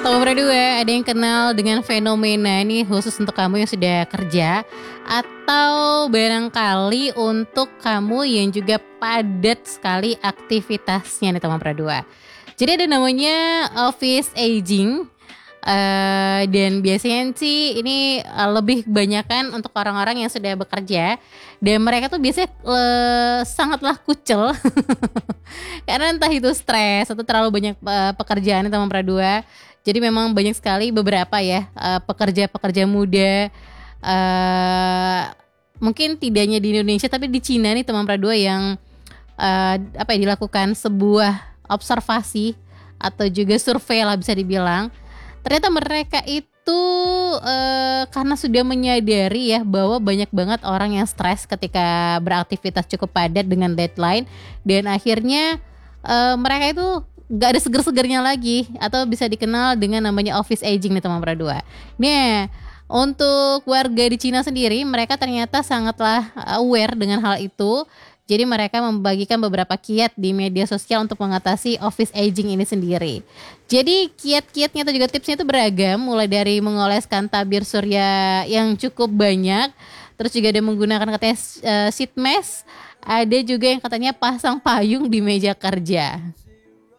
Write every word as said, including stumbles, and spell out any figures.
Nomor dua, ada yang kenal dengan fenomena ini khusus untuk kamu yang sudah kerja atau barangkali untuk kamu yang juga padat sekali aktivitasnya nih teman dua. Jadi ada namanya office aging. Uh, dan biasanya sih ini uh, lebih kebanyakan untuk orang-orang yang sudah bekerja dan mereka tuh biasanya uh, sangatlah kucel karena entah itu stres atau terlalu banyak uh, pekerjaan teman dua. Jadi memang banyak sekali beberapa ya uh, pekerja-pekerja muda uh, mungkin tidak hanya di Indonesia tapi di Cina nih teman dua yang uh, apa ya dilakukan sebuah observasi atau juga survei lah bisa dibilang. Ternyata mereka itu uh, karena sudah menyadari ya bahwa banyak banget orang yang stres ketika beraktivitas cukup padat dengan deadline dan akhirnya uh, mereka itu gak ada seger-segernya lagi atau bisa dikenal dengan namanya office aging nih teman dua. Nih untuk warga di Cina sendiri mereka ternyata sangatlah aware dengan hal itu. Jadi mereka membagikan beberapa kiat di media sosial untuk mengatasi office aging ini sendiri. Jadi kiat-kiatnya atau juga tipsnya itu beragam, mulai dari mengoleskan tabir surya yang cukup banyak, terus juga ada menggunakan katanya uh, sheet mask, ada juga yang katanya pasang payung di meja kerja.